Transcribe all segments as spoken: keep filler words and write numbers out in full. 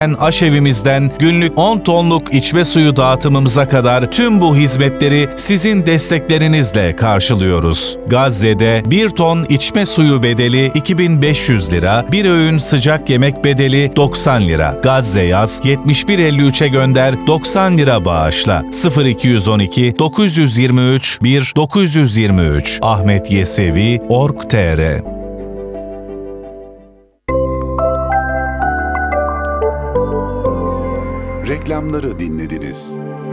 Aşevimizden günlük on tonluk içme suyu dağıtımımıza kadar tüm bu hizmetleri sizin desteklerinizle karşılıyoruz. Gazze'de bir ton içme suyu bedeli iki bin beş yüz lira, bir öğün sıcak yemek bedeli doksan lira. Gazze yaz yetmiş bir elli üçe gönder doksan lira bağışla. sıfır iki yüz on iki dokuz yüz yirmi üç bir dokuz yüz yirmi üç Ahmet Yesevi nokta org nokta tr Reklamları dinlediniz.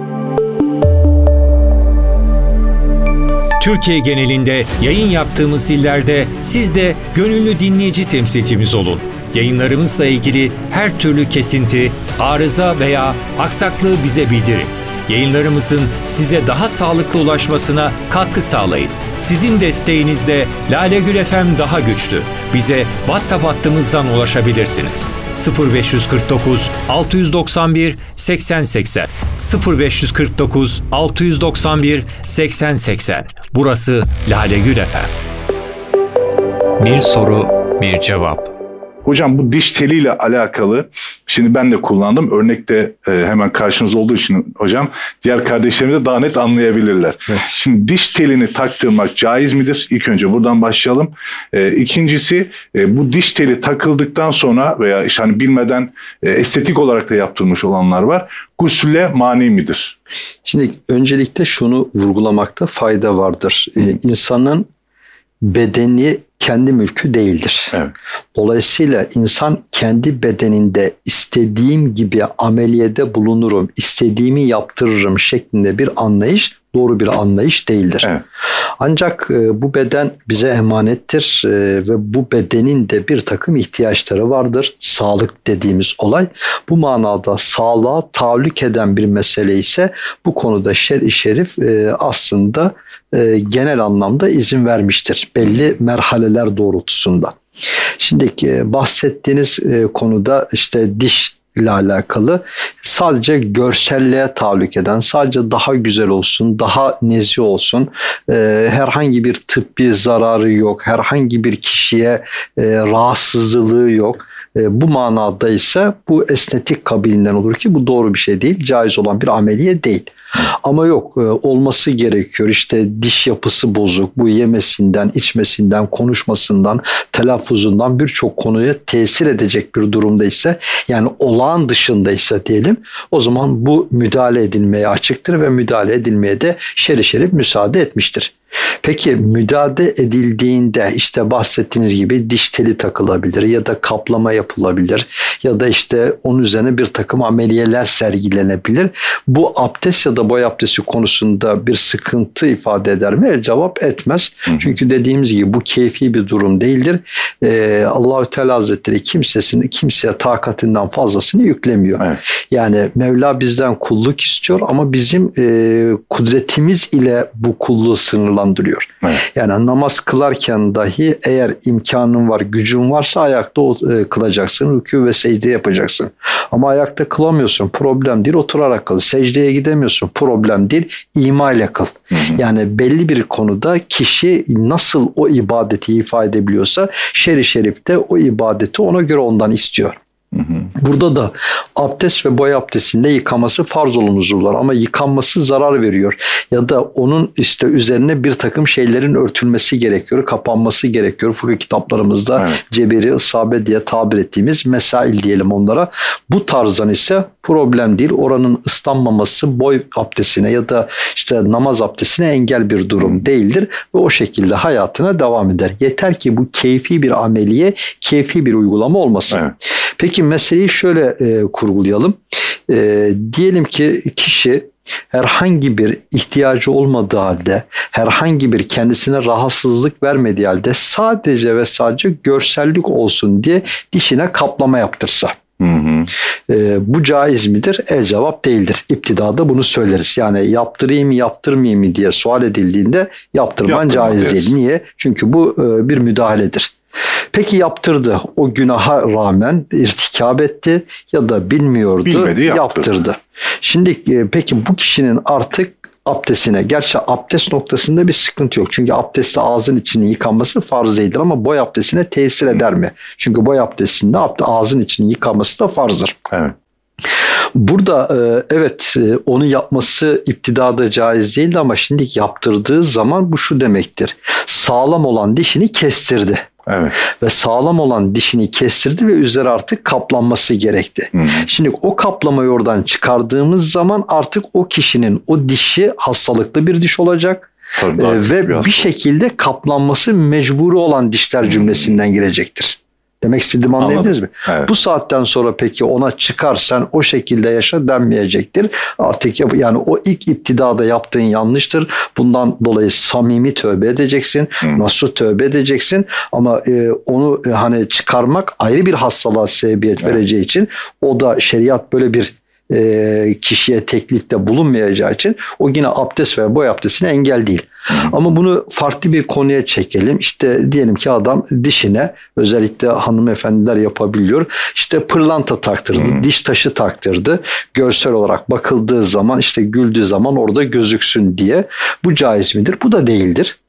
Türkiye genelinde yayın yaptığımız illerde siz de gönüllü dinleyici temsilcimiz olun. Yayınlarımızla ilgili her türlü kesinti, arıza veya aksaklığı bize bildirin. Yayınlarımızın size daha sağlıklı ulaşmasına katkı sağlayın. Sizin desteğinizle Lale Gül F M daha güçlü. Bize WhatsApp hattımızdan ulaşabilirsiniz. sıfır beş kırk dokuz altı doksan bir seksen seksen sıfır beş kırk dokuz altı doksan bir seksen seksen. Burası Lale Gül F M. Bir soru, bir cevap. Hocam bu diş teliyle alakalı, şimdi ben de kullandım. Örnekte e, hemen karşınızda olduğu için hocam, diğer kardeşlerimiz de daha net anlayabilirler. Evet. Şimdi diş telini taktırmak caiz midir? İlk önce buradan başlayalım. E, ikincisi e, bu diş teli takıldıktan sonra veya işte hani bilmeden e, estetik olarak da yaptırmış olanlar var. Gusülle mani midir? Şimdi öncelikle şunu vurgulamakta fayda vardır. E, insanın bedeni kendi mülkü değildir. Evet. Dolayısıyla insan kendi bedeninde istediğim gibi ameliyede bulunurum, istediğimi yaptırırım şeklinde bir anlayış doğru bir anlayış değildir. Evet. Ancak e, bu beden bize emanettir e, ve bu bedenin de bir takım ihtiyaçları vardır. Sağlık dediğimiz olay. Bu manada sağlığa tahallük eden bir mesele ise bu konuda şer-i şerif e, aslında e, genel anlamda izin vermiştir. Belli merhaleler doğrultusunda. Şimdi e, bahsettiğiniz e, konuda işte diş ile alakalı sadece görselliğe tahallük eden, sadece daha güzel olsun, daha nezih olsun, e, herhangi bir tıbbi zararı yok, herhangi bir kişiye e, rahatsızlığı yok. E, bu manada ise bu esnetik kabilinden olur ki bu doğru bir şey değil, caiz olan bir ameliye değil. Ama yok, e, olması gerekiyor. İşte diş yapısı bozuk, bu yemesinden, içmesinden, konuşmasından, telaffuzundan birçok konuya tesir edecek bir durumda ise, yani olağan dışında ise diyelim, o zaman bu müdahale edilmeye açıktır ve müdahale edilmeye de şer-i şerif müsaade etmiştir. Peki müdahale edildiğinde işte bahsettiğiniz gibi diş teli takılabilir ya da kaplama yapılabilir ya da işte onun üzerine bir takım ameliyeler sergilenebilir. Bu abdest ya da boy abdesti konusunda bir sıkıntı ifade eder mi? Cevap etmez. Hı. Çünkü dediğimiz gibi bu keyfi bir durum değildir. Ee, Allah-u Teala Hazretleri kimsesini, kimseye takatinden fazlasını yüklemiyor. Evet. Yani Mevla bizden kulluk istiyor ama bizim e, kudretimiz ile bu kulluğu sınırlandırıyor. Evet. Yani namaz kılarken dahi eğer imkanın var, gücün varsa ayakta e, kılacaksın, rükû ve secde yapacaksın. Ama ayakta kılamıyorsun, problem değil, oturarak kıl. Secdeye gidemiyorsun, problem değil, ima ile kıl. Hı hı. Yani belli bir konuda kişi nasıl o ibadeti ifade edebiliyorsa şer-i şerifte o ibadeti ona göre ondan istiyor. Hı hı. Burada da abdest ve boy abdestinde yıkaması farz olan uzuvlar ama yıkanması zarar veriyor ya da onun işte üzerine bir takım şeylerin örtülmesi gerekiyor, kapanması gerekiyor. Fıkıh kitaplarımızda evet. Ceberi, isabe diye tabir ettiğimiz mesail diyelim onlara. Bu tarzdan ise problem değil. Oranın ıslanmaması boy abdestine ya da işte namaz abdestine engel bir durum değildir ve o şekilde hayatına devam eder. Yeter ki bu keyfi bir ameliye, keyfi bir uygulama olmasın. Evet. Peki meseleyi şöyle e, kurgulayalım. E, diyelim ki kişi herhangi bir ihtiyacı olmadığı halde, herhangi bir kendisine rahatsızlık vermediği halde sadece ve sadece görsellik olsun diye dişine kaplama yaptırsa. Hı hı. E, bu caiz midir? El cevap değildir. İptidada bunu söyleriz. Yani yaptırayım mı yaptırmayayım mı diye sual edildiğinde yaptırman caiz değil. Niye? Çünkü bu e, bir müdahaledir. Peki yaptırdı. O günaha rağmen irtikab etti ya da bilmiyordu, Bilmedi, yaptırdı. Şimdi peki bu kişinin artık abdestine. Gerçi abdest noktasında bir sıkıntı yok. Çünkü abdestle ağzın içinin yıkanması farz değildir ama boy abdestine tesir eder mi? Çünkü boy abdestinde ağzın içinin yıkanması da farzdır. Evet. Burada evet onu yapması iptidada caiz değildi ama şimdi yaptırdığı zaman bu şu demektir. Sağlam olan dişini kestirdi. Evet. Ve sağlam olan dişini kestirdi ve üzeri artık kaplanması gerekti. Hı. Şimdi o kaplamayı oradan çıkardığımız zaman artık o kişinin o dişi hastalıklı bir diş olacak. Tabii, ee, ve bir, bir şekilde kaplanması mecburi olan dişler cümlesinden girecektir. Demek istediğimi anlayabildiniz mi? Evet. Bu saatten sonra peki ona çıkar sen o şekilde yaşa denmeyecektir. Artık yani o ilk iptidada yaptığın yanlıştır. Bundan dolayı samimi tövbe edeceksin. Hı. Nasuh tövbe edeceksin. Ama e, onu e, hani çıkarmak ayrı bir hastalığa sebebiyet evet. vereceği için o da şeriat böyle bir e, kişiye teklifte bulunmayacağı için o yine abdest ve boy abdestine engel değil. Hı. Ama bunu farklı bir konuya çekelim. İşte diyelim ki adam dişine özellikle hanımefendiler yapabiliyor. İşte pırlanta taktırdı, Hı. diş taşı taktırdı. Görsel olarak bakıldığı zaman işte güldüğü zaman orada gözüksün diye. Bu caiz midir? Bu da değildir.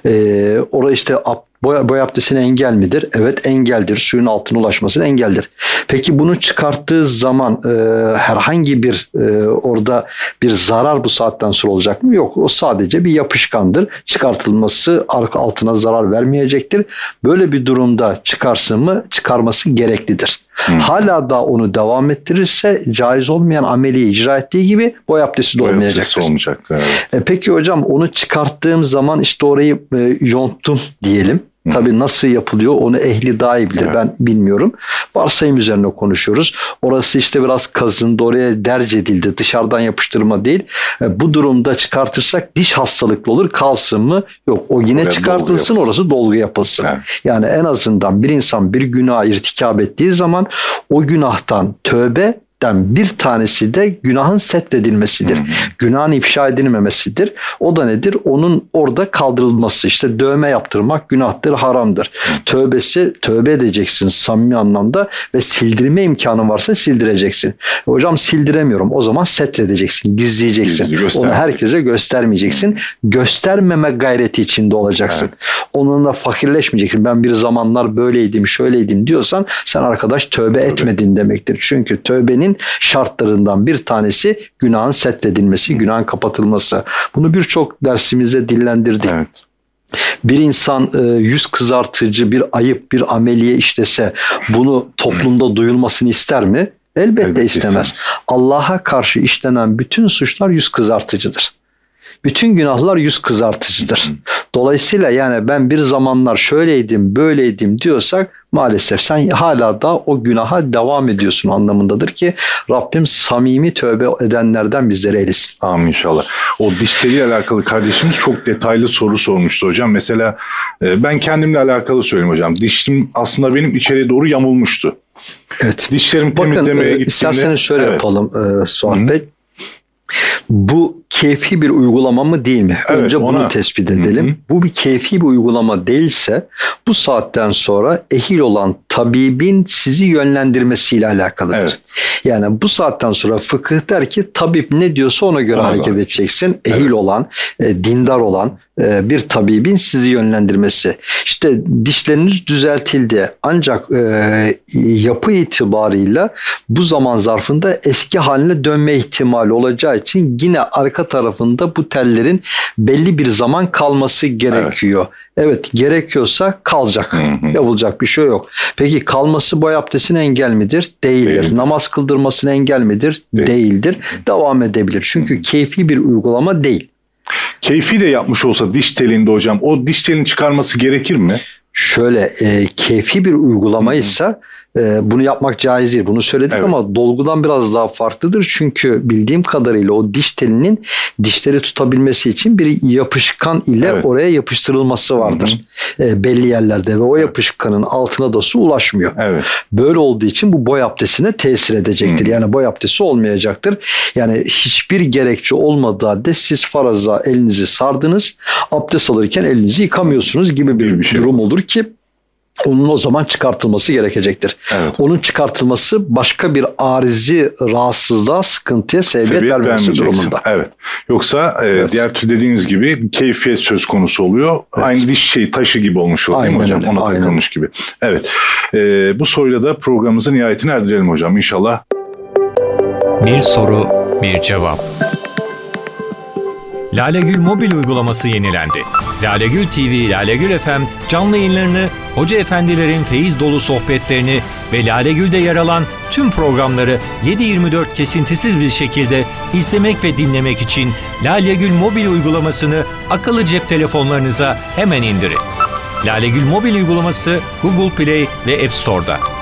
Ee, orada işte boy, boy abdestine engel midir? Evet engeldir. Suyun altına ulaşmasına engeldir. Peki bunu çıkarttığı zaman e, herhangi bir e, orada bir zarar bu saatten sonra olacak mı? Yok. O sadece bir yapışkandır. Çıkartılması arka altına zarar vermeyecektir. Böyle bir durumda çıkarsın mı? Çıkarması gereklidir. Hmm. Hala da onu devam ettirirse caiz olmayan ameliyi icra ettiği gibi boy abdesti de boy olmayacaktır. Olmayacak, evet. e, peki hocam onu çıkarttığım zaman işte orayı e, yonttum diyelim. Hmm. Tabii nasıl yapılıyor onu ehli daha iyi bilir. Evet. Ben bilmiyorum. Varsayım üzerine konuşuyoruz. Orası işte biraz kazındı, oraya derc edildi. Dışarıdan yapıştırma değil. E, bu durumda çıkartırsak diş hastalıklı olur. Kalsın mı? Yok. O yine oraya çıkartılsın, dolgu orası dolgu yapılsın. Evet. Yani en azından bir insan bir günah irtikab ettiği zaman o günahtan tövbe bir tanesi de günahın setredilmesidir. Hmm. Günahın ifşa edilmemesidir. O da nedir? Onun orada kaldırılması. İşte dövme yaptırmak günahtır, haramdır. Hmm. Tövbesi, tövbe edeceksin samimi anlamda ve sildirme imkanın varsa sildireceksin. Hocam sildiremiyorum. O zaman setredeceksin, gizleyeceksin. Gizli, onu herkese göstermeyeceksin. Hmm. Göstermeme gayreti içinde olacaksın. Evet. Onunla fakirleşmeyeceksin. Ben bir zamanlar böyleydim, şöyleydim diyorsan sen arkadaş tövbe evet. etmedin demektir. Çünkü tövbenin şartlarından bir tanesi günahın setredilmesi, günahın kapatılması. Bunu birçok dersimizde dillendirdik. Evet. Bir insan yüz kızartıcı bir ayıp, bir ameliye işlese bunu toplumda duyulmasını ister mi? Elbette, Elbette istemez. istemez. Allah'a karşı işlenen bütün suçlar yüz kızartıcıdır. Bütün günahlar yüz kızartıcıdır. Dolayısıyla yani ben bir zamanlar şöyleydim, böyleydim diyorsak maalesef sen hala da o günaha devam ediyorsun anlamındadır ki Rabbim samimi tövbe edenlerden bizleri eylesin. Amin inşallah. O diş teliyle alakalı kardeşimiz çok detaylı soru sormuştu hocam. Mesela ben kendimle alakalı söyleyeyim hocam. Dişim aslında benim içeriye doğru yamulmuştu. Evet. Dişlerimi Bakın, temizlemeye gittiğimde... İsterseniz şöyle evet. yapalım e, Suat Bey. Bu keyfi bir uygulama mı değil mi? Evet, Önce ona... bunu tespit edelim. Hı hı. Bu bir keyfi bir uygulama değilse bu saatten sonra ehil olan tabibin sizi yönlendirmesiyle alakalıdır. Evet. Yani bu saatten sonra fıkıh der ki tabip ne diyorsa ona göre Allah hareket Allah. edeceksin. Ehil evet. olan, e, dindar olan e, bir tabibin sizi yönlendirmesi. İşte dişleriniz düzeltildi ancak e, yapı itibarıyla bu zaman zarfında eski haline dönme ihtimali olacağı için yine arka tarafında bu tellerin belli bir zaman kalması gerekiyor. Evet. Evet gerekiyorsa kalacak. Hı hı. Yapılacak bir şey yok. Peki kalması boy abdestine engel midir? Değildir. Değil. Namaz kıldırmasına engel midir? Değil. Değildir. Devam edebilir. Çünkü hı. keyfi bir uygulama değil. Keyfi de yapmış olsa diş telinde hocam o diş telini çıkarması gerekir mi? Şöyle e, keyfi bir uygulamaysa e, bunu yapmak caiz değil. Bunu söyledik evet. ama dolgudan biraz daha farklıdır. Çünkü bildiğim kadarıyla o diş telinin dişleri tutabilmesi için bir yapışkan ile evet. oraya yapıştırılması vardır. E, belli yerlerde ve o evet. yapışkanın altına da su ulaşmıyor. Evet. Böyle olduğu için bu boy abdestine tesir edecektir. Hı. Yani boy abdesti olmayacaktır. Yani hiçbir gerekçe olmadığı halde siz faraza elinizi sardınız. Abdest alırken elinizi yıkamıyorsunuz gibi bir, bir şey. durum olur ki onun o zaman çıkartılması gerekecektir. Evet. Onun çıkartılması başka bir arizi rahatsızlığa, sıkıntıya sebebiyet Sebebiyet vermesi vermeyecek. durumunda. Evet. Yoksa e, Evet. diğer tür dediğimiz gibi bir keyfiyet söz konusu oluyor. Evet. Aynı diş şey taşı gibi olmuş oluyor değil mi Aynen hocam? öyle, Ona aynen. takılmış gibi. Evet. E, bu soruyla da programımızın nihayetine erdirelim hocam inşallah. Bir soru, bir cevap. Lalegül mobil uygulaması yenilendi. Lalegül T V, Lalegül F M canlı yayınlarını, hoca efendilerin feyiz dolu sohbetlerini ve Lalegül'de yer alan tüm programları yedi yirmi dört kesintisiz bir şekilde izlemek ve dinlemek için Lalegül mobil uygulamasını akıllı cep telefonlarınıza hemen indirin. Lalegül mobil uygulaması Google Play ve App Store'da.